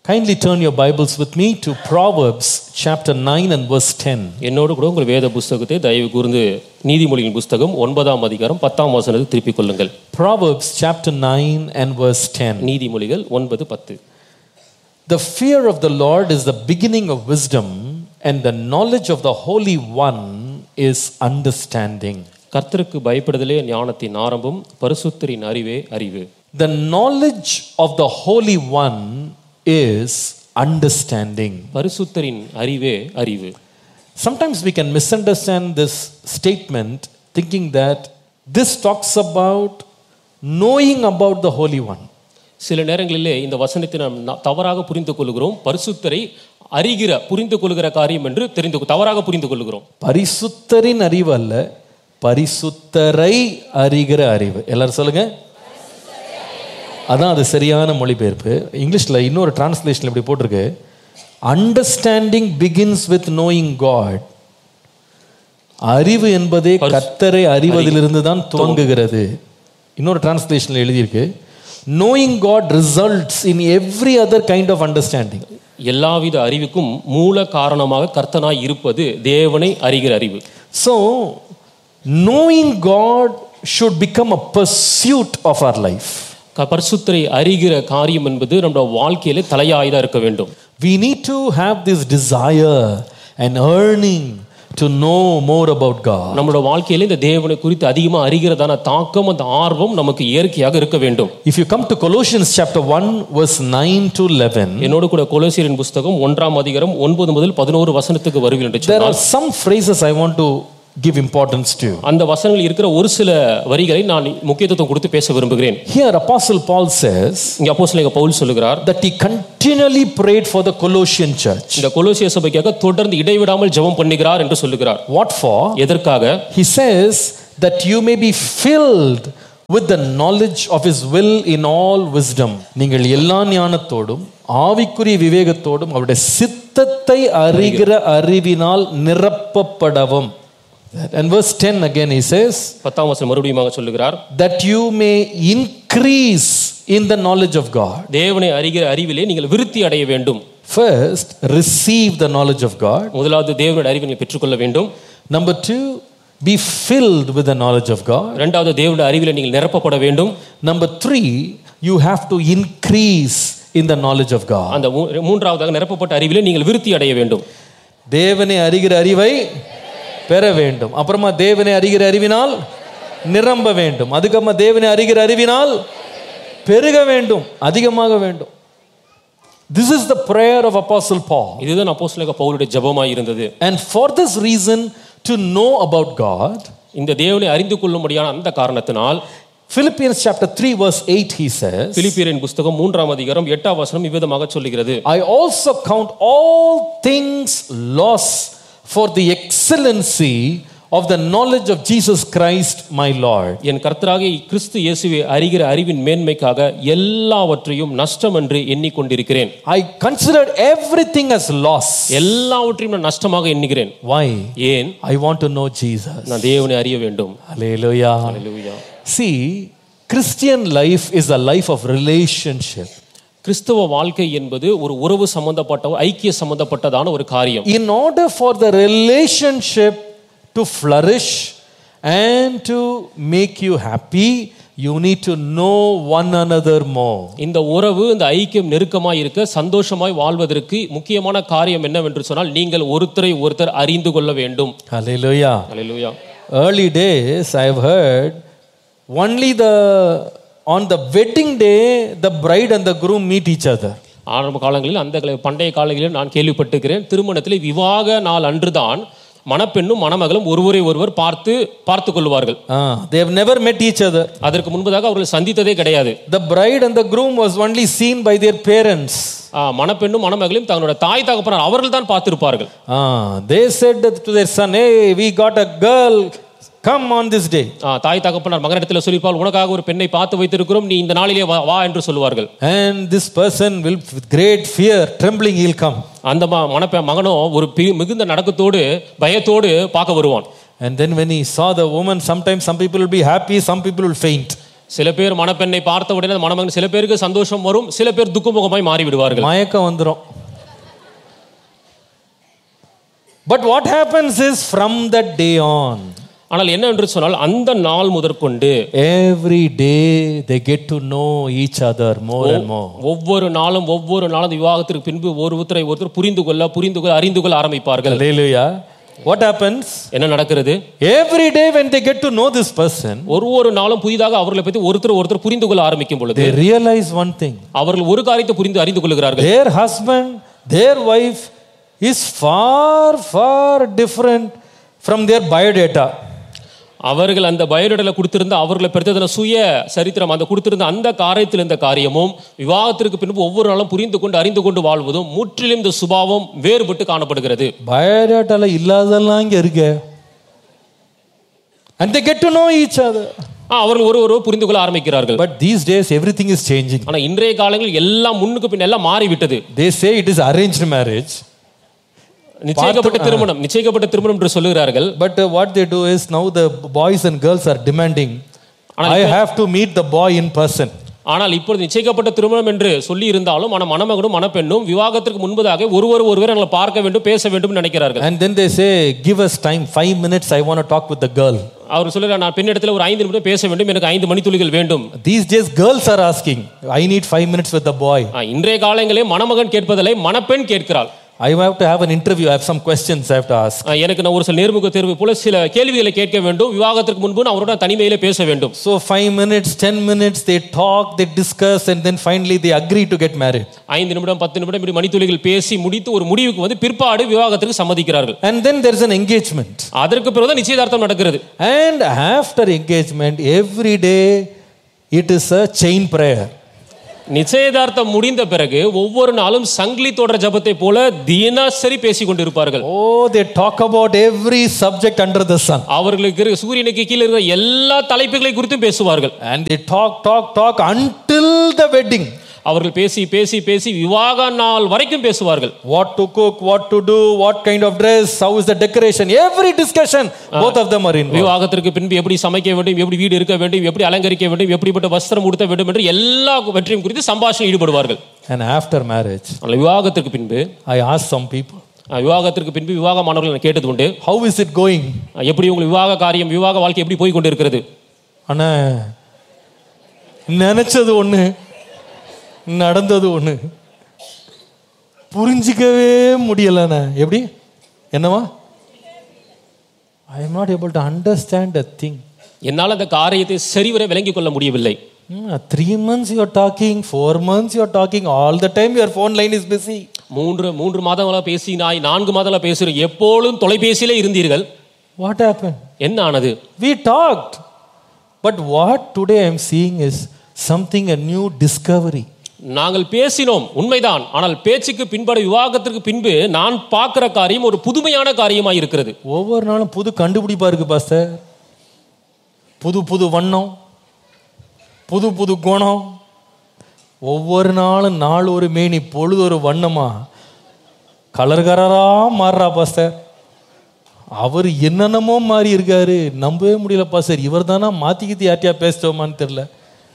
Kindly turn your Bibles with me to Proverbs chapter 9 and verse 10. என்னோடு கூட உங்கள் வேத புத்தகத்தை தயவு கூர்ந்து நீதிமொழியின் புத்தகம் 9ஆம் அதிகாரம் 10ஆம் வசனத்தை திருப்பிக் கொள்ளுங்கள். Proverbs chapter 9 and verse 10. நீதிமொழிகள் 9:10. The fear of the Lord is the beginning of wisdom, and the knowledge of the Holy One is understanding. கர்த்தருக்கு பயப்படுதலே ஞானத்தின் ஆரம்பம், பரிசுத்தரின் அறிவே அறிவு. The knowledge of the Holy One is understanding. பரிசுத்தரின் அறிவே அறிவு. Sometimes we can misunderstand this statement thinking that this talks about knowing about the Holy One. சில நேரங்களிலே இந்த வசனத்தை நாம் தவறாக புரிந்து கொள்கிறோம். பரிசுத்தரை அறிகிற புரிந்து கொள்கிற காரியம் என்று தவறாக புரிந்து கொள்கிறோம். பரிசுத்தரின் அறிவு அல்ல, பரிசுத்தரை அறிகிற அறிவு. எல்லாரும் சொல்லுங்க. அதான் அது சரியான மொழிபெயர்ப்பு. இங்கிலீஷ்ல இன்னொரு டிரான்ஸ்லேஷன் இப்படி போட்டிருக்கு, understanding begins with knowing God. அறிவு என்பதே கர்த்தரை அறிவதிலிருந்து தான் துவங்குகிறது. இன்னொரு டிரான்ஸ்லேஷன்ல எழுதியிருக்கு, knowing God results in every other kind of understanding. எல்லாவித அறிவுக்கும் மூல காரணமாக கர்த்தனாய் இருப்பது தேவனை அறிகிற அறிவு. So knowing God should become a pursuit of our life. பரிசுத்தரை அறிகிற காரியம் என்பது நம்முடைய வாழ்க்கையிலே தலையாயதா இருக்க வேண்டும். We need to have this desire and yearning to know more about God. நம்முடைய வாழ்க்கையிலே இந்த தேவனை குறித்து அதிகமா அறிகிறதான தாக்கம், அந்த ஆர்வம் நமக்கு இயற்கையாக இருக்க வேண்டும். If you come to Colossians chapter 1 verse 9 to 11, என்னோடு கூட கொலோசியரின் புத்தகம் 1ஆம் அதிகாரம் 9 முதல் 11 வசனத்துக்கு வருவீர்கள் என்று there சொன்னால், are some phrases I want to give importance to. அந்த வசனங்களில் இருக்கிற ஒரு சில வரிகளை நான் முக்கியத்துவம் கொடுத்து பேச விரும்புகிறேன். Here Apostle Paul says இங்க அப்போஸ்தலனாகிய பவுல் சொல்லுகிறார், that he continually prayed for the Colossian church. இந்த கொலோசிய சபைக்காக தொடர்ந்து இடைவிடாமல் ஜெபம் பண்ணுகிறார் என்று சொல்லுகிறார். What for? எதற்காக? He says that you may be filled with the knowledge of his will in all wisdom. நீங்கள் எல்லா ஞானத்தோடும் ஆவிக்குரிய விவேகத்தோடும் அவருடைய சித்தத்தை அறிகிற அறிவினால் நிரப்பப்படவும். And verse 10 again he says, 10ஆம் வசனம் மறுபடியும் சொல்லுகிறார், that you may increase in the knowledge of God. தேவனை அறிகிற அறிவிலே நீங்கள் விருத்தி அடைய வேண்டும். First, receive the knowledge of God. முதலாவது தேவனுடைய அறிவை நீங்கள் பெற்றுக்கொள்ள வேண்டும். Number 2, be filled with the knowledge of God. இரண்டாவது தேவனுடைய அறிவிலே நீங்கள் நிரப்பப்பட வேண்டும். Number 3, you have to increase in the knowledge of God. அந்த மூன்றாவதாக நிரப்பப்பட்ட அறிவிலே நீங்கள் விருத்தி அடைய வேண்டும். தேவனை அறிகிற அறிவை பெற வேண்டும். அப்புறமா தேவனை அறிகிற அறிவினால் நிரம்ப வேண்டும். அதுக்கப்புறமா தேவனை அறிகிற அறிவினால் பெருக வேண்டும், அதிகமாக வேண்டும். This is the prayer of Apostle Paul. இதுதான் அப்போஸ்தலனாகிய பவுலுடைய ஜெபமாய் இருந்தது. And for this reason, to know about God, இந்த தேவனை அறிந்து கொள்ளும்படியான அந்த காரணத்தினால் Philippians chapter 3 verse 8 he says, பிலிப்பியரின் புத்தகம் 3ஆம் அதிகாரம் 8ஆம் வசனம் இவ்விதமாக சொல்லுகிறது, I also count all things loss for the excellency of the knowledge of Jesus Christ my Lord. என் கர்த்தராகிய கிறிஸ்து இயேசுவை அறிகிற அறிவின் மேன்மைக்காக எல்லாவற்றையும் நஷ்டம் என்று எண்ணிக்கொண்டிருக்கிறேன். I considered everything as loss. எல்லாவற்றையும் நான் நஷ்டமாக எண்ணுகிறேன். Why? ஏன்? I want to know Jesus. நான் தேவனை அறிய வேண்டும். Hallelujah. Hallelujah. See, Christian life is a life of relationship. கிறிஸ்தவ வாழ்க்கை என்பது ஒரு உறவு சம்பந்தப்பட்ட, ஐக்கிய சம்பந்தப்பட்டதான ஒரு காரியம். In order for the relationship to flourish and to make you happy, you need to know one another more. இந்த உறவு, இந்த ஐக்கியம் நெருக்கமாய் இருக்க, சந்தோஷமாய் வாழ்வதற்கு முக்கியமான காரியம் என்னவென்று சொன்னால், நீங்கள் ஒருத்தரை ஒருத்தர் அறிந்து கொள்ள வேண்டும். Hallelujah. Hallelujah. Early days I have heard only on the wedding day the bride and the groom meet each other. ஆரம்ப காலங்களில், அந்த பண்டைய காலங்களில் நான் கேள்விப்பட்டிருக்கிறேன், திருமணத்தில் விவாக நாள் அன்றுதான் மணப்பெண்ணும் மணமகளும் ஒருவரை ஒருவர் பார்த்து கொள்வார்கள். They have never met each other. அதற்கு முன்பதாக அவர்கள் சந்தித்ததே கிடையாது. The bride and the groom was only seen by their parents. மணப்பெண்ணும் மணமகளையும் தங்களுடைய தாய் தகப்பனார் அவர்கள் தான் பார்த்திருப்பார்கள். They said to their son, hey, we got a girl, come on this day. தாய் தகப்பனார் மகனிடத்தில் சொல்லிப்பால், உனக்காக ஒரு பெண்ணை பார்த்து வைத்திருக்கிறோம், நீ இந்த நாளிலே வா என்று சொல்வார்கள். And this person will with great fear trembling he'll come. அந்த மகனோ ஒரு மிகுந்த நடக்கத்தோடு பயத்தோடு பார்க்க வருவான். And then when he saw the woman, sometimes some people will be happy, some people will faint. சில பேர் மணப்பெண்ணை பார்த்த உடனே அந்த மணமகன் சில பேருக்கு சந்தோஷம் வரும், சில பேர் துக்கமுகமாய் மாறி விடுவார்கள். மயக்கம் வந்துரும். But what happens is from that day on, ஆனால் என்ன என்று சொன்னால் அந்த நாள் முதற்கொண்டு every day they get to know each other more and more. ஒவ்வொரு நாளும் விவாகத்திற்கு பின்பு ஒருத்தர் புரிந்து கொள்ள அறிந்து கொள்ள ஆரம்பிப்பார்கள். Hallelujah. What happens? என்ன நடக்கிறது? Every day when they get to know this person, ஒவ்வொரு நாளும் புதிதாக அவர்களை பற்றி ஒருத்தர் புரிந்து கொள்ள ஆரம்பிக்கும் பொழுது they realize one thing. அவர்கள் ஒரு காரியத்தை அறிந்து கொள்கிறார்கள். Their husband, their wife is far different from their biodata. அவர்கள் அந்த பயோடேட்டால கொடுத்திருந்த அவர்களை பெற்றதான சுய சரித்திரம் அந்த கொடுத்திருந்த அந்த காரியத்தில் இந்த காரியமும் விவாகத்திற்கு பின்பு ஒவ்வொரு நாளும் புரிந்து கொண்டு அறிந்து கொண்டு வாழ்வதும் முற்றிலும் இந்த சுபாவம் வேறுபட்டு காணப்படுகிறது. பயோடேட்டால இல்லாதெல்லாம் இங்க இருக்கு. And they get to know each other. அவர்கள் ஒருவர் புரிந்து கொள்ள ஆரம்பிக்கிறார்கள். But these days everything is changing. ஆனா இன்றைய காலங்களில் எல்லாம் முன்னுக்கு பின் எல்லாம் மாறிவிட்டது. They say it is arranged marriage. நிச்சயிக்கப்பட்ட திருமணம் என்று சொல்லுகிறார்கள். But what they do is now the boys and girls are demanding, I have to meet the boy in person. ஆனால் இப்பொழுது நிச்சயிக்கப்பட்ட திருமணம் என்று சொல்லி இருந்தாலும் மணமகனும் மணப்பெண்ணும் விவாகத்திற்கு முன்பதாக ஒருவர் நாங்கள் பார்க்க வேண்டும் பேச வேண்டும் நினைக்கிறார்கள். And then they say, give us time, 5 minutes, I want to talk with the girl. அவர் சொல்லுறார், நான் பெண்ணிடத்தில் ஒரு 5 நிமிடம் பேச வேண்டும், எனக்கு 5 மணித்துளிகள் வேண்டும். These days girls are asking, I need 5 minutes with the boy. இன்றைய காலங்களிலே மணமகன் கேட்பதில்லை, மணப்பெண் கேட்கிறாள். I have to have an interview, I have some questions I have to ask. எனக்கு நான் ஒரு சில நேர்முக தேர்வு போல சில கேள்விகளை கேட்க வேண்டும், விவாகத்திற்கு முன்பு நான் அவரோட தனிமையிலே பேச வேண்டும். So 5 minutes, 10 minutes they talk, they discuss, and then finally they agree to get married. 5 நிமிடம் 10 நிமிடம் இப்படி மணித்துளிகள் பேசி முடித்து ஒரு முடிவுக்கு வந்து பிற்பாடு விவாகத்திற்கு சம்மதிக்கிறார்கள். And then there is an engagement. அதற்கு பிறகு நிச்சயதார்த்தம் நடக்கிறது. And after engagement every day it is a chain prayer. நிச்சயதார்த்தம் முடிந்த பிறகு ஒவ்வொரு நாளும் சங்கிலி தொடர் ஜெபத்தை போல தினசரி பேசிக் கொண்டிருப்பார்கள். Oh, they talk about every subject under the sun. அவர்களுக்கு சூரியனுக்கு கீழே இருக்கிற எல்லா தலைப்புகளை குறித்தும் பேசுவார்கள். And they talk until the wedding. அவர்கள் பேசி விவாக நாள் வரைக்கும் பேசுவார்கள். What to cook, what to do, what kind of dress, how is the decoration, every discussion both of them are involved. விவாகத்திற்கு பின்பு எப்படி சமைக்க வேண்டும், எப்படி வீடு இருக்க வேண்டும், எப்படி அலங்கரிக்க வேண்டும், எப்படிப்பட்ட வஸ்திரம் உடுத்த வேண்டும் என்று எல்லாவற்றையும் குறித்து சம்பாஷணை ஈடுபடுவார்கள். And after marriage, விவாகத்திற்கு பின்பு I asked some people, விவாகத்திற்கு பின்பு விவாகமானவர்கள் நான் கேட்டது உண்டு, how is it going? எப்படி உங்கள் விவாக காரியம் விவாக வாழ்க்கை எப்படி போய் கொண்டிருக்கிறது? அண்ணா நினைச்சது ஒண்ணு நடந்தது ஒண்ணு, புரிஞ்சிக்கவே முடியலண்ணா. எப்படி என்னவா? I am not able to understand a thing. என்னால் அந்த காரியத்தை சரிவர விளங்கிக் கொள்ள முடியவில்லை. 3 months you are talking, 4 months you are talking, all the time your phone line is busy. 3 மாதங்களா பேசினாய், 4 மாதங்களா பேசுறீங்க, எப்பொழுதும் தொலைபேசியிலே இருந்தீர்கள். What happened? என்ன ஆனது? We talked, but what today I am seeing is something, a new discovery. நாங்கள் பேசினோம் உண்மைதான், ஆனால் பேச்சுக்கு பின்பட விவாகத்திற்கு பின்பு நான் பார்க்கிற காரியம் ஒரு புதுமையான காரியமாக இருக்கிறது. ஒவ்வொரு நாளும் புது கண்டுபிடிப்பா இருக்கு பாஸ்டர். புது வண்ணம், புது குணம், ஒவ்வொரு நாள் ஒரு மேனி, பொழுது ஒரு வண்ணமா கலர்கரரா மாறுறா பாஸ்டர். அவர் என்னென்னமோ மாறி இருக்காரு, நம்பவே முடியல பாஸ்டர். இவர் தானா மாத்திக்கிட்டு யார்ட்டியா பேசிட்டோமான்னு தெரியல.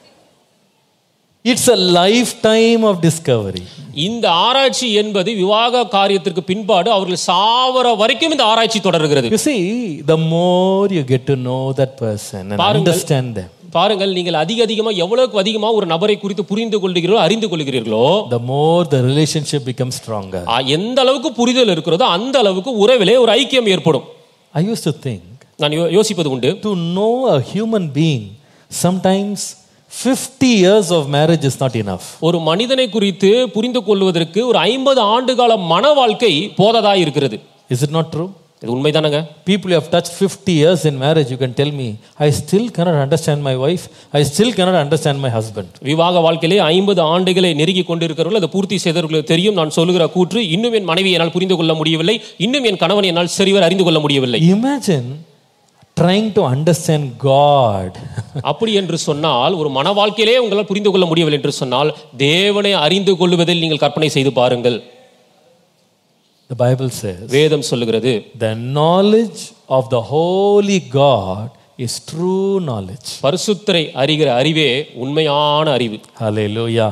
It's a lifetime of discovery. இந்த ஆராய்ச்சி என்பது விவாக காரியத்திற்கு பின்பாடு அவர்கள் சாவர வரைக்கும் இந்த ஆராய்ச்சி தொடர்கிறது. You see, the more you get to know that person and understand them, பாருங்கள், நீங்கள் அதிகமா எவ்வளவுக்கு அதிகமா ஒரு நபரை குறித்து புரிந்து கொள்கிறீர்களோ அறிந்து கொள்கிறீர்களோ, the more the relationship becomes stronger. எந்த அளவுக்கு புரிதல் இருக்கிறதோ அந்த அளவுக்கு உறவிலே ஒரு ஐக்கியம் ஏற்படும். I used to think, நான் யோசிப்பது உண்டு, to know a human being sometimes 50 years of marriage is not enough. ஒரு மனிதனை குறித்து புரிந்து கொள்வதற்கு ஒரு 50 ஆண்டுகால மன வாழ்க்கை போததா இருக்கிறது. Is it not true? இது உண்மைதானங்க? People who have touched 50 years in marriage, you can tell me, I still cannot understand my wife, I still cannot understand my husband. விவாக வாழ்க்கையிலே 50 ஆண்டுகளை நெருங்கி கொண்டிருக்கிறவர்கள் அதை பூர்த்தி செய்தவர்களுக்கு தெரியும் நான் சொல்லுகிற கூற்று, இன்னும் என் மனைவியை என்னால் புரிந்து கொள்ள முடியவில்லை, இன்னும் என் கணவனை என்னால் சரிவர அறிந்து கொள்ள முடியவில்லை. Imagine trying to understand God. அப்படி என்று சொன்னால், ஒரு மன வாழ்க்கையிலே உங்களால் புரிந்து கொள்ள முடியவில்லை என்று சொன்னால், தேவனை அறிந்து கொள்வதில் நீங்கள் கற்பனை செய்து பாருங்கள். The Bible says, வேதம் சொல்லுகிறது, the knowledge of the holy God is true knowledge. பரிசுத்தரை அறிகிற அறிவே உண்மையான அறிவு. Hallelujah.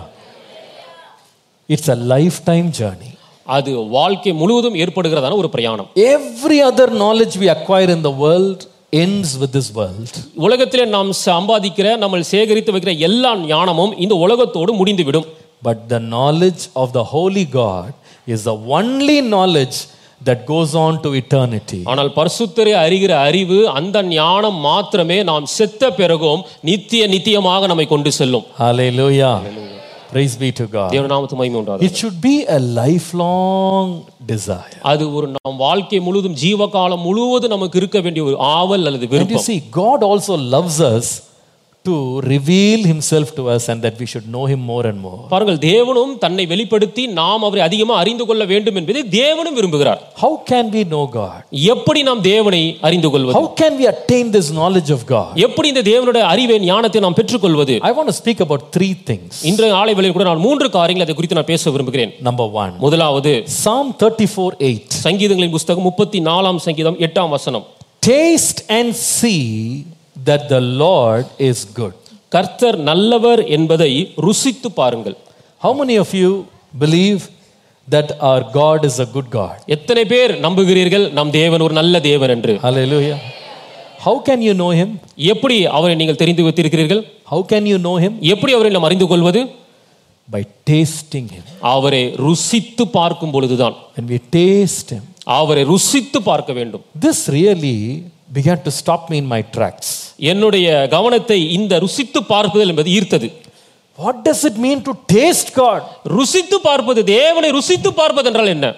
It's a lifetime journey. அது வாழ்க்கை முழுவதும் ஏற்படுகிறதான ஒரு பிரயாணம். Every other knowledge we acquire in the world ends with this world. உலகத்திலே நாம் சம்பாதிக்கிற நம்ம சேகரித்து வைக்கிற எல்லா ஞானமும் இந்த உலகத்தோடு முடிந்துவிடும். But the knowledge of the holy God is the only knowledge that goes on to eternity. ஆனால் பரிசுத்தரை அறிகிற அறிவு அந்த ஞானம் மாத்திரமே நாம் செத்த பிறகும் நித்தியமாக நம்மை கொண்டு செல்லும். Hallelujah. Praise be to God. தேவ நாமத்துக்கு மகிமை உண்டாகட்டும். It should be a lifelong desire. அது ஒரு நம் வாழ்க்கை முழுவதும் ஜீவகாலம் முழுவதும் நமக்கு இருக்க வேண்டிய ஒரு ஆவல் அல்லது And you விருப்பம். see, God also loves us to reveal himself to us and that we should know him more and more. பாருங்கள், தேவனும் தன்னை வெளிப்படுத்தி நாம் அவரை அதிகமாக அறிந்து கொள்ள வேண்டும் என்பதை தேவனும் விரும்புகிறார். How can we know God? எப்படி நாம் தேவனை அறிந்து கொள்வது? How can we attain this knowledge of God? எப்படி இந்த தேவனுடைய அறிவை ஞானத்தை நாம் பெற்றுக்கொள்வது? I want to speak about three things. இன்றைய ஆலை வேளையில் கூட நான் 3 காரியங்களை அதை குறித்து நான் பேச விரும்புகிறேன். Number 1. முதலாவது Psalm 34:8. சங்கீதங்களின் புத்தகம் 34ஆம் சங்கீதம் 8ஆம் வசனம். Taste and see that the Lord is good. கர்த்தர் நல்லவர் என்பதை ருசித்து பாருங்கள். How many of you believe that our God is a good God? எத்தனை பேர் நம்புகிறீர்கள் நம் தேவன் ஒரு நல்ல தேவன் என்று? Hallelujah. How can you know him? எப்படி அவரை நீங்கள் தெரிந்து வைத்திருக்கிறீர்கள்? How can you know him? எப்படி அவரை நாம் அறிந்து கொள்வது? By tasting him. அவரை ருசித்து பார்க்கும் பொழுதுதான். When we taste him, அவரை ருசித்து பார்க்க வேண்டும். this really began to stop me in my tracks. என்னுடைய கவனத்தை இந்த ருசித்து பார்ப்பது என்பது ஈர்த்தது. What does it mean to taste God? ருசித்து பார்ப்பது, தேவனை ருசித்து பார்ப்பது என்றால் என்ன?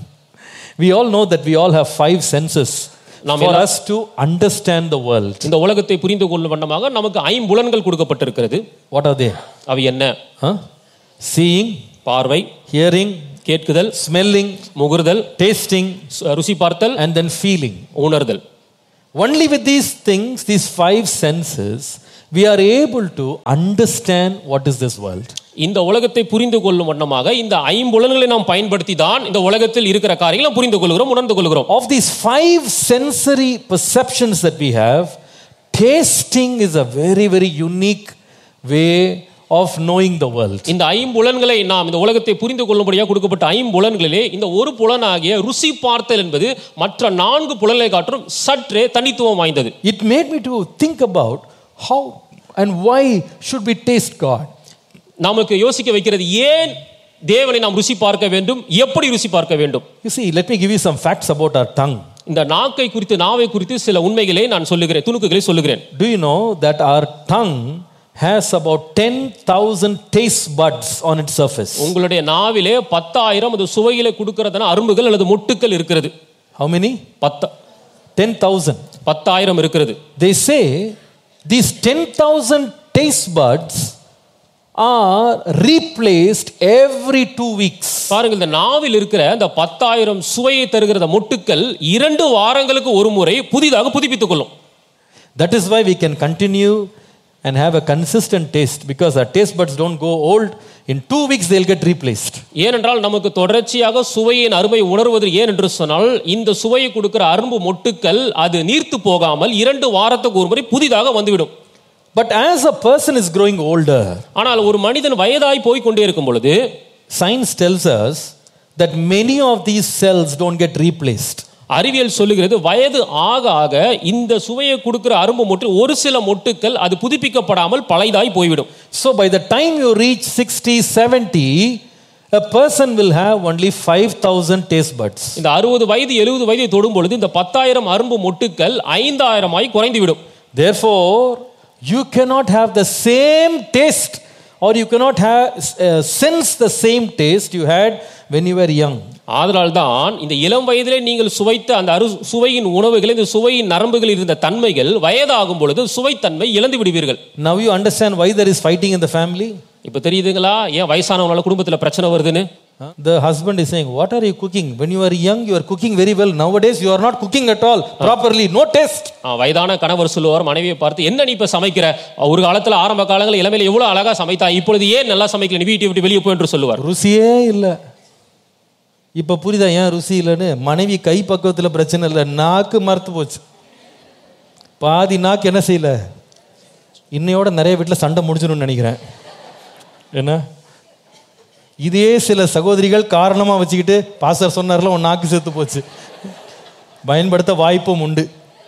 We all know that we all have 5 senses for us to understand the world. இந்த உலகத்தை புரிந்து கொள்ளும் வண்ணமாக நமக்கு 5 புலன்கள் கொடுக்கப்பட்டிருக்கிறது. What are they? அவை என்ன? Seeing, பார்வை, hearing, கேட்குதல், smelling, முகர்தல், tasting, ருசி பார்த்தல், and then feeling. உணர்தல். Only with these things, these 5 senses, we are able to understand what is this world. இந்த உலகத்தை புரிந்து கொள்ளும் வண்ணமாக இந்த 5 புலன்களை நாம் பயன்படுத்தி தான் இந்த உலகத்தில் இருக்கிற காரியங்களை புரிந்து கொள்கிறோம், உணர்ந்து கொள்கிறோம். Of these 5 sensory perceptions that we have, tasting is a very, very unique way of knowing the world. இந்த 5 புலன்களை நாம் இந்த உலகத்தை புரிந்து கொள்ளும்படியாக கொடுக்கப்பட்ட 5 புலன்களிலே இந்த ஒரு புலனாகிய ருசி பார்த்தல் என்பது மற்ற 4 புலன்களை காட்டிலும் சற்றே தனித்துவம் வாய்ந்தது. It made me to think about how and why should we taste God. நமக்கு யோசிக்க வைக்கிறது, ஏன் தேவனை நாம் ருசி பார்க்க வேண்டும், எப்படி ருசி பார்க்க வேண்டும்? You see, let me give you some facts about our tongue. இந்த நாக்கை குறித்து, நாவை குறித்து சில உண்மைகளை நான் சொல்லுகிறேன், துணுக்குகளை சொல்லுகிறேன். Do you know that our tongue has about 10,000 taste buds on its surface? உங்களுடைய நாவிலே 10,000 அது சுவையிலே கொடுக்கிறதான அரும்புகள் அல்லது மொட்டுக்கள் இருக்கிறது. How many? 10,000. 10,000 இருக்கிறது. They say these 10,000 taste buds are replaced every 2 weeks. பாருங்கள், இந்த நாவில் இருக்கிற அந்த 10,000 சுவையை தருகிற மொட்டுக்கள் 2 வாரங்களுக்கு ஒரு முறை புதிதாக புதுப்பித்துக் கொள்ளும். That is why we can continue and have a consistent taste, because our taste buds don't go old. In 2 weeks they'll get replaced. ஏனென்றால் நமக்கு தொடர்ச்சியாக சுவையின் அருமை உணர்வது ஏன் என்று சொன்னால், இந்த சுவையை கொடுக்கிற அரும்பு மொட்டுக்கள் அது நீர்த்து போகாமல் 2 வாரத்துக்கு ஒரு முறை புதிதாக வந்துவிடும். But as a person is growing older, ஆனால் ஒரு மனிதன் வயதாய் போய் கொண்டே இருக்கும் பொழுது, science tells us that many of these cells don't get replaced. அறிவியல் சொல்லுகிறது, வயது ஆக ஆக இந்த சுவையை கொடுக்கிற அரும்பு மொட்டு ஒரு சில மொட்டுக்கள் அது புதுப்பிக்கப்படாமல் பழையதாய் போய்விடும். So by the time you reach 60, 70, a person will have only 5,000 taste buds. இந்த 60 வயது 70 வயதை தொடும் பொழுது இந்த 10,000 அரும்பு மொட்டுக்கள் 5,000 ஆய் குறைந்துவிடும். Therefore, you cannot have the same taste, or you cannot have sense the same taste you had when you were young. ஆதலால் தான் இந்த இளம் வயதிலே நீங்கள் சுவைத்த அந்த சுவையின் உணவுகள், இந்த சுவையின் நரம்புகளில் இருந்த தன்மைகள் வயதாகும் பொழுது சுவைத்தன்மை இழந்து விடுவீர்கள். Now you understand why there is fighting in the family? இப்ப தெரியுதுங்களா ஏன் வயசானவங்களால குடும்பத்துல பிரச்சனை வருதுன்னு? The husband is saying, what are you cooking? When you were young, you are cooking very well. Nowadays, you are not cooking at all properly. No taste. வயதான கணவர் சொல்லுவார் மனைவியை பார்த்து, என்ன நீ இப்ப சமைக்கிற? ஒரு காலத்துல ஆரம்ப காலங்களில் இளமையில எவ்வளவு அழகா சமைத்தா, இப்பொழுது ஏன் நல்லா சமைக்கல, நீ வீட்டை விட்டு வெளியே போய் என்று சொல்லுவார். ருசியே இல்லை. இப்ப புரியுதா ஏன் ருசி இல்லைன்னு? மனைவி கை பக்குவத்தில் பிரச்சனை இல்லை, நாக்கு மறுத்து போச்சு. பாதி நாக்கு என்ன செய்யல, இன்னையோட நிறைய வீட்டில் சண்டை முடிஞ்சிடும்னு நினைக்கிறேன். என்ன இதே சில சகோதரிகள் காரணமா வச்சுக்கிட்டு பாஸ்டர் சொன்னார்ல உன் நாக்கு செத்து போச்சு பயன்படுத்த வாய்ப்பும் உண்டு.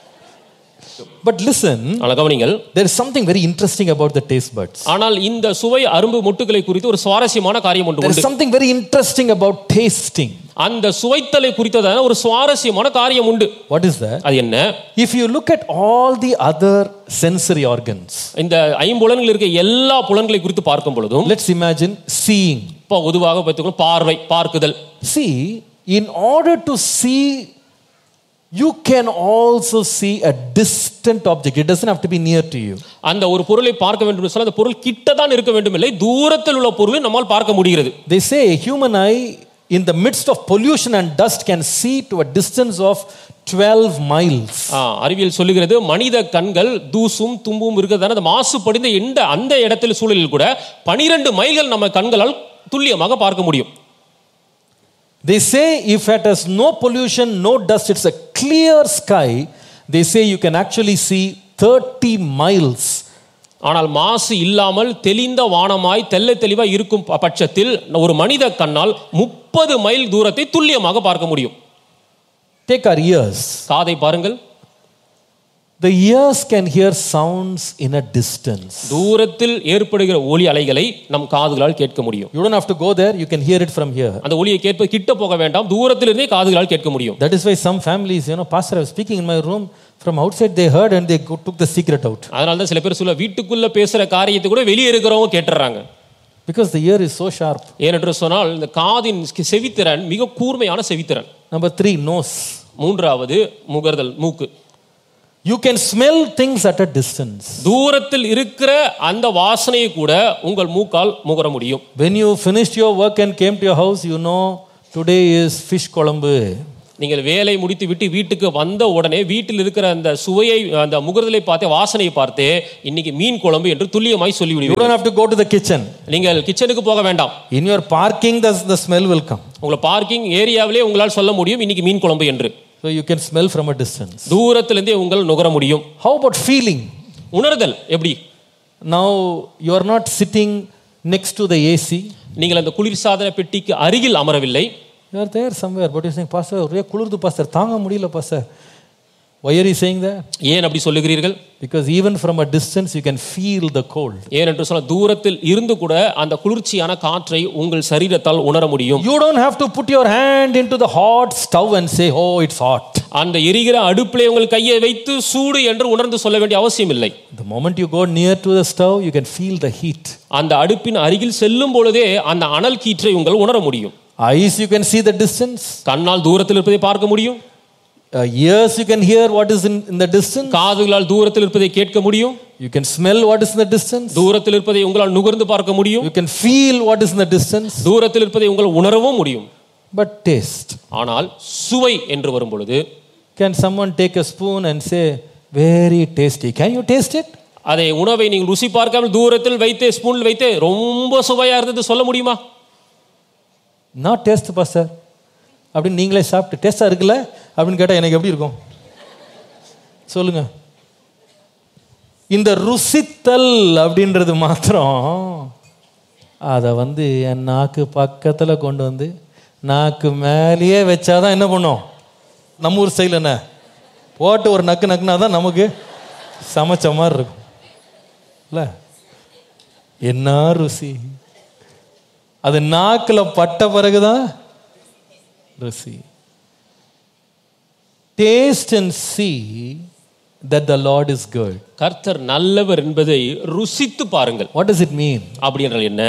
But listen, கவனிங்கள், there is something very interesting about the taste buds. ஆனால் இந்த சுவை அரும்பு முட்டுகளை குறித்து ஒரு சுவாரஸ்யமான காரியம் உண்டு. There is something very interesting about tasting. அந்த சுவைத்தலை குறித்ததான ஒரு சுவாரஸ்யமான காரியம் உண்டு. What is that? அது என்ன? If you look at all the other sensory organs, இந்த ஐம்புலன்கள் இருக்க எல்லா புலன்களை குறித்து பார்க்கும் பொழுதும், let's imagine seeing. இப்போ பொதுவாக பார்த்துக்கணும், பார்வை, பார்க்குதல். See, in order to see, you can also see a distant object. It doesn't have to be near to you. அந்த ஒரு பொருளை பார்க்க வேண்டும் என்று சொன்னால் அந்த பொருள் கிட்ட தான் இருக்க வேண்டும் இல்லை, தூரத்தில் உள்ள பொருளை நம்மால் பார்க்க முடிகிறது. They say human eye in the midst of pollution and dust can see to a distance of 12 miles. அறிவியல் சொல்லுகிறது மனித கண்கள் தூசும் தும்பும் இருக்கிறதான அந்த மாசுபடிந்த அந்த இடத்தில் சூழலில் கூட 12 மைல்கள் நம்ம கண்களால் துல்லியமாக பார்க்க முடியும். They say if it has no pollution, no dust, it's a clear sky, they say you can actually see 30 miles. ஆனால் மாசு இல்லாமல் தெளிந்த வானமாய் தெல்ல தெளிவாய் இருக்கும் பட்சத்தில் ஒரு மனித கண்ணால் 30 மைல் தூரத்தை துல்லியமாக பார்க்க முடியும். Take our ears. காதை பாருங்கள். The ears can hear sounds in a distance. தூரத்தில் ஏற்படுகிற ஒலி அலைகளை நம் காதுகளால் கேட்க முடியும். You don't have to go there, you can hear it from here. அந்த ஒலியை கேட்ப கிட்ட போக வேண்டாம், தூரத்தில் இருந்தே காதுகளால் கேட்க முடியும். That is why some families, pastor, I was speaking in my room, from outside they heard and they took the secret out. அதனால தான் சில பேர் சொல்ல வீட்டுக்குள்ள பேசுற காரியத்தை கூட வெளியே இருக்கிறவங்க கேட்டுறாங்க. Because the ear is so sharp. ஏனென்று சொன்னால் இந்த காதின் செவித்திறன் மிக கூர்மையான செவித்திறன். Number 3, nose. மூன்றாவது முகர்தல், மூக்கு. You can smell things at a distance. தூரத்தில் இருக்கிற அந்த வாசனையை கூட உங்கள் மூக்கால் முகர முடியும். When you finished your work and came to your house, you know today is fish kolambu. நீங்கள் வேலை முடித்து விட்டு வீட்டுக்கு வந்த உடனே வீட்டில் இருக்கிற அந்த சுவையை, அந்த முகர்தலை பார்த்தே, வாசனையை பார்த்தே இன்னைக்கு மீன் குழம்பு என்று துல்லியமாய் சொல்லி விடுவீர்கள். You don't have to go to the kitchen. நீங்கள் கிச்சனுக்கு போக வேண்டாம். In your parking the smell will come. உங்க பார்க்கிங் ஏரியாவிலே உங்களால் சொல்ல முடியும் இன்னைக்கு மீன் குழம்பு என்று. So you can smell from a distance. தூரத்திலிருந்தே உங்கள் நுகர முடியும். How about feeling? உணர்தல் எப்படி? Now you are not sitting next to the AC. நீங்கள் அந்த குளிர்சாதன பெட்டிக்கு அருகில் அமரவில்லை. You are there somewhere, but you are saying, Pastor, ஒரே குளிர்து pastor, தாங்க முடியல pastor. Why are you saying that? ஏன் அப்படி சொல்லுகிறீர்கள்? Because even from a distance you can feel the cold. ஏனென்று சொன்னால் தூரத்தில் இருந்து கூட அந்த குளிர்ச்சியான காற்றை உங்கள் சரீரத்தால் உணர முடியும். You don't have to put your hand into the hot stove and say, oh, it's hot. அந்த எரிகிற அடுப்பிலே உங்கள் கையை வைத்து சூடு என்று உணர்ந்து சொல்ல வேண்டிய அவசியம் இல்லை. The moment you go near to the stove, you can feel the heat. அந்த அடுப்பின் அருகில் செல்லும் பொழுதே அந்த அனல் கீற்றை உங்கள் உணர முடியும். Eyes, you can see the distance. கண்ணால் தூரத்தில் இருப்பதை பார்க்க முடியும். Ears, you can hear what is in the distance. காதுகளால் தூரத்தில் இருப்பதை கேட்க முடியும். You can smell what is in the distance. தூரத்தில் இருப்பதை உங்களால் நுகர்ந்து பார்க்க முடியும். You can feel what is in the distance. தூரத்தில் இருப்பதை உங்களால் உணரவும் முடியும். But taste. ஆனால் சுவை என்று வரும் பொழுது, can someone take a spoon and say very tasty? Can you taste it? அதை உணவை நீங்கள் ருசி பார்க்காமல் தூரத்தில் வைத்து ஸ்பூனில் வைத்து ரொம்ப சுவையா இருந்தது சொல்ல முடியுமா? Not taste, pastor. அப்படின்னு நீங்களே சாப்பிட்டு டேஸ்டா இருக்குல்ல அப்படின்னு கேட்டால் எனக்கு எப்படி இருக்கும் சொல்லுங்க. இந்த ருசித்தல் அப்படின்றது மாத்திரம் அதை என் நாக்கு பக்கத்தில் கொண்டு வந்து நாக்கு மேலேயே வச்சாதான் என்ன பண்ணும்? நம்ம ஊர் ஸ்டைல் என்ன போட்டு ஒரு நக்கு நக்குனா தான் நமக்கு சமைச்ச மாதிரி இருக்கும் இல்லை? என்ன ருசி! அது நாக்கில் பட்ட பிறகுதான் ருசி. Taste and see that the Lord is good. கர்த்தர் நல்லவர் என்பதை ருசித்து பாருங்கள். What does it mean? அப்படி என்றால் என்ன?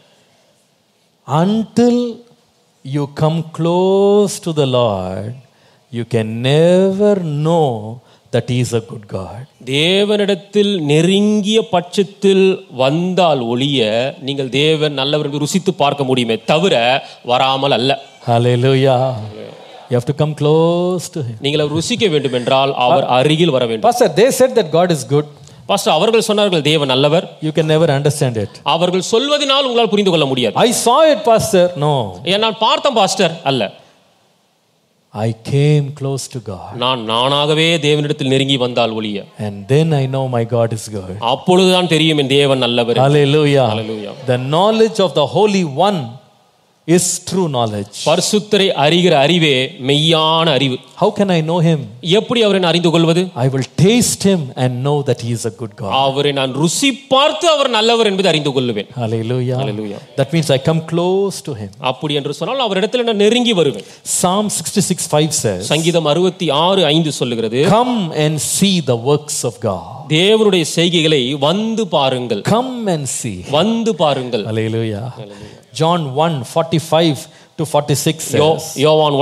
Until you come close to the Lord, you can never know that he is a good God. தேவனிடத்தில் நெருங்கிய பட்சத்தில் வந்தால் ஒளிய நீங்கள் தேவன் நல்லவர் என்று ருசித்து பார்க்க முடியுமே தவிர வராமல் அல்ல. Hallelujah. You have to come close to him. நீங்கள் ருசிக்க வேண்டும் என்றால் அவர் அருகில் வர வேண்டும். Pastor, they said that God is good. Pastor, அவர்கள் சொன்னார்கள் தேவன் நல்லவர். You can never understand it. அவர்கள் சொல்வதனால் உங்களால் புரிந்து கொள்ள முடியாது. I saw it, pastor. No. நான் பார்த்தேன் பாஸ்டர் அல்ல. I came close to God. நான் நானாகவே தேவனிடத்தில் நெருங்கி வந்தால் ஒழிய, And then I know my God is good. அப்பொழுதுதான் தெரியும் என் தேவன் நல்லவர். Hallelujah. Hallelujah. The knowledge of the Holy One is true knowledge. பரிசுத்தரை அறிகிற அறிவே மெய்யான அறிவு. How can I know him? எப்படி அவரை நான் அறிந்து கொள்வது? I will taste him and know that he is a good God. அவரை நான் ருசி பார்த்து அவர் நல்லவர் என்பதை அறிந்து கொள்வேன். Hallelujah. Hallelujah. That means I come close to him. அப்படி என்று சொன்னால் அவரிடத்தில் நான் நெருங்கி வருவேன். Psalm 66:5 says, சங்கீதம் 66:5 சொல்லுகிறது, come and see the works of God. தேவனுடைய செய்கைகளை வந்து பாருங்கள். Come and see. வந்து பாருங்கள். Hallelujah. John 1:45 to 46 says, யோவான்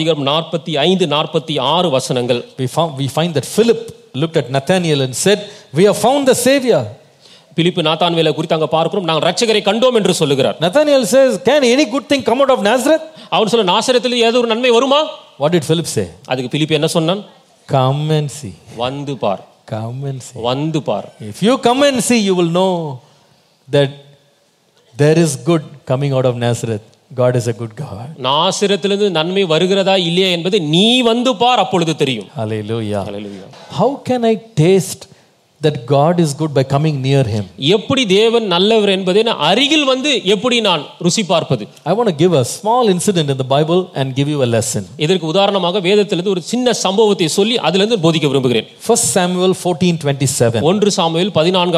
1:45-46 வசனங்கள். we find that Philip looked at Nathanael and said, we have found the Savior. பிலிப்பு நாத்தான்வேலை குறித்து அங்க பார்க்கிறோம், நாங்கள் இரட்சகரை கண்டோம் என்று சொல்லுகிறார். Nathanael says, can any good thing come out of Nazareth? அவன் சொல்ல, நாசரேத்தில் ஏதோ ஒரு நன்மை வருமா? What did Philip say? அதுக்கு பிலிப்பு என்ன சொன்னான்? Come and see. வந்து பார். Come and see. வந்து பார். If you come and see, you will know that there is good coming out of Nazareth. God is a good God. நாசரேத்திலிருந்து நன்மை வருகிறதா இல்லையா என்பது நீ வந்து பார், அப்பொழுது தெரியும். Hallelujah. Hallelujah. How can I taste that God is good by coming near him? எப்படி தேவன் நல்லவர் என்பதை நான் அருகில் வந்து எப்படி நான் ருசி பார்ப்பது? I want to give a small incident in the Bible and give you a lesson. இதற்கு உதாரணமாக வேதத்திலிருந்து ஒரு சின்ன சம்பவத்தை சொல்லி அதிலிருந்து போதிக்க விரும்புகிறேன். 1 Samuel 14:27. 1 சாமுவேல்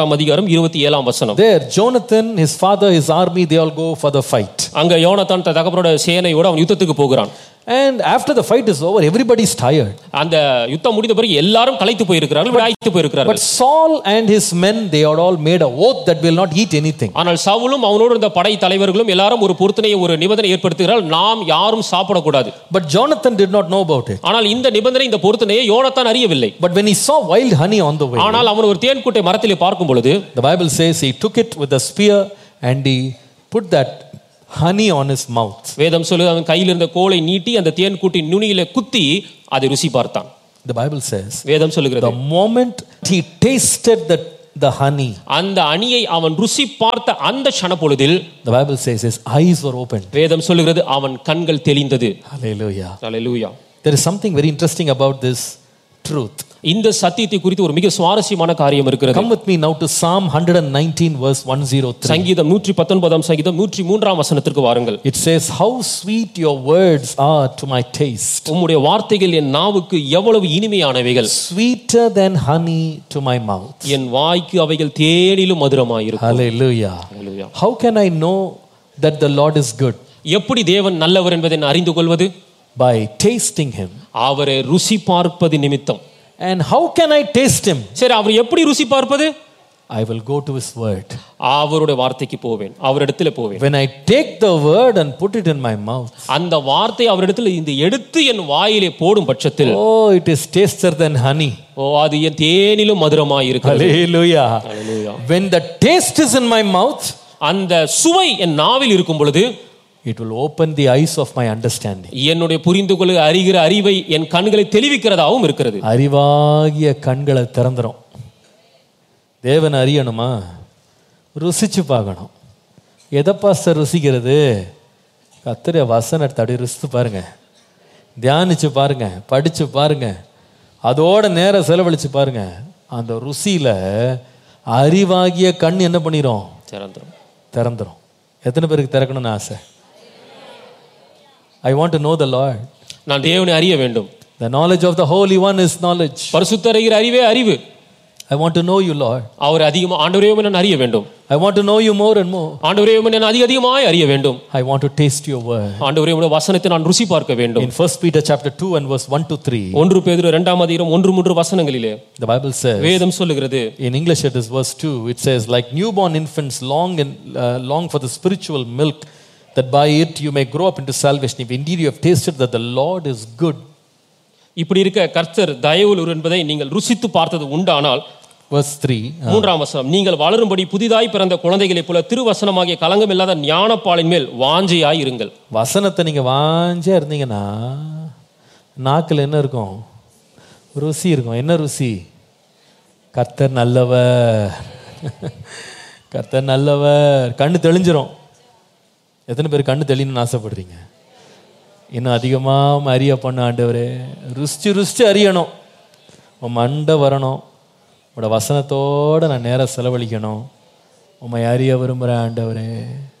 14:27 வசனம். There Jonathan, his father, his army, they all go for the fight. அங்க யோனத்தான் தகப்பனோட சேனையோட அவன் யுத்தத்துக்கு போகிறான். And after the fight is over, everybody is tired. அந்த யுத்தம் முடிந்த பிறகு எல்லாரும் களைத்து போயிருக்கிறார்கள், விடாய்த்து போயிருக்கிறார்கள். But Saul and his men, they had all made a oath that will not eat anything. ஆனால் சவுலும் அவனோடு இருந்த படை தலைவர்களும் எல்லாரும் ஒரு பொருத்தனையை, ஒரு நிபந்தனை ஏற்படுத்துகிறார்கள், நாம் யாரும் சாப்பிடக்கூடாது. But Jonathan did not know about it. ஆனால் இந்த நிபந்தனை, இந்த பொருத்தனையை யோனத்தான் அறியவில்லை. But when he saw wild honey on the way, ஆனால் அவன் ஒரு தேன்கூட்டை மரத்திலே பார்க்கும் பொழுது, the Bible says he took it with a spear and he put that honey on his mouth. வேதம் சொல்லுது, அவன் கையில் இருந்த கோலை நீட்டி அந்த தேன்கூட்டின் நுனியிலே குத்தி அதை ருசி பார்த்தான். The Bible says, வேதம் சொல்லுகிறது, the moment he tasted the honey, அந்த அணியை அவன் ருசி பார்த்த அந்த க்ஷண பொழுதில், the Bible says his eyes were opened. வேதம் சொல்லுகிறது, அவன் கண்கள் தெளிந்தது. Hallelujah. Hallelujah. There is something very interesting about this truth. இந்த சத்தியத்தை குறித்து ஒரு மிக சுவாரஸ்யமான காரியம் இருக்கிறது. Come with me now to Psalm 119 verse 103. சங்கீதம் 119 சங்கீதம் 103 வசனத்திற்கு வாருங்கள். It says, how sweet your words are to my taste. உம்முடைய வார்த்தைகள் என் நாவுக்கு எவ்வளவு இனிமையானவைகள். Sweeter than honey to my mouth. என் வாய்க்கு அவைகள் தேனிலும் மதுரமாயிருக்கும். Hallelujah. Hallelujah. How can I know that the Lord is good? எப்படி தேவன் நல்லவர் என்பதை நான் அறிந்து கொள்வது? By tasting him. அவரை ருசி பார்ப்பது நிமித்தம். And how can I taste him? சரி, அவர் எப்படி ருசி பார்ப்பது? I will go to his word. அவருடைய வார்த்தைக்கு போவேன், அவரிடத்தில் போவேன். When I take the word and put it in my mouth, அந்த வார்த்தை அவரிடத்தில் இந்த எடுத்து என் வாயிலே போடும் பட்சத்தில், oh, it is tastier than honey. அது என் தேனிலும் மதுரமாய் இருக்கிறது. Hallelujah. Hallelujah. When the taste is in my mouth, அந்த சுவை என் நாவில் இருக்கும் பொழுது, it will open the eyes of my understanding. என்னுடைய புரிந்து கொள்ள அறிகிற அறிவை என் கண்களை தெளிவிக்கிறதாவும் இருக்கிறது. அறிவாகிய கண்களை திறந்துரும். தேவனை அறியணுமா? ருசிச்சு பார்க்கணும். எதை பாஸ்டர் ருசிக்கிறது? கர்த்தருடைய வசனத்தை அப்படியே ருசித்து பாருங்க, தியானிச்சு பாருங்க, படிச்சு பாருங்க, அதோட நேரம் செலவழிச்சு பாருங்க. அந்த ருசியில அறிவாகிய கண் என்ன பண்ணிரும்? திறந்துரும். எத்தனை பேருக்கு திறக்கணும்னு ஆசை? I want to know the Lord. நான் தேவனை அறிய வேண்டும். The knowledge of the Holy One is knowledge. பரிசுத்தர் அறிகிற அறிவே அறிவு. I want to know you, Lord. அவர் அதிகமாக ஆண்டவரே நான் அறிய வேண்டும். I want to know you more and more. ஆண்டவரே நான் அதிகமாய் அறிய வேண்டும். I want to taste your word. ஆண்டவரே உம்முடைய வசனத்தை நான் ருசி பார்க்க வேண்டும். In 1 Peter chapter 2 and verse 1 to 3. 1 பேதுரு 2ஆம் அதிகாரம் 1-3 வசனங்களிலே The Bible says, வேதம் சொல்லுகிறது, in English it is verse 2, it says, like newborn infants long for the spiritual milk, that by it you may grow up into salvation, if indeed you have tasted that the Lord is good. இப்படி இருக்க கர்த்தர் தயவுள்ளவர் என்பதை நீங்கள் ருசித்து பார்த்தது உண்டானால், verse 3, 3ஆம் வசனம், நீங்கள் வளரும்படி புதிதாய் பிறந்த குழந்தைகளைப் போல திருவசனமாகிய கலங்கம் இல்லாத ஞானப்பாலின் மேல் வாஞ்சையாய் இருங்கள். வசனத்தை நீங்க வாஞ்சையா இருந்தீங்கன்னா நாக்கில் என்ன இருக்கும்? ருசி இருக்கும். என்ன ருசி? கர்த்தர் நல்லவர், கர்த்தர் நல்லவர். கண்ணு தெளிஞ்சிரும். எத்தனை பேர் கண்ணு தெளியணும்னு ஆசைப்படுறீங்க? இன்னும் அதிகமாக அறிய பண்ண ஆண்டவரே. ருசிச்சு அறியணும். உன் மண்டை வரணும். உங்களோட வசனத்தோடு நான் நேரம் செலவழிக்கணும். உம்மை அறிய விரும்புகிறேன் ஆண்டவரே.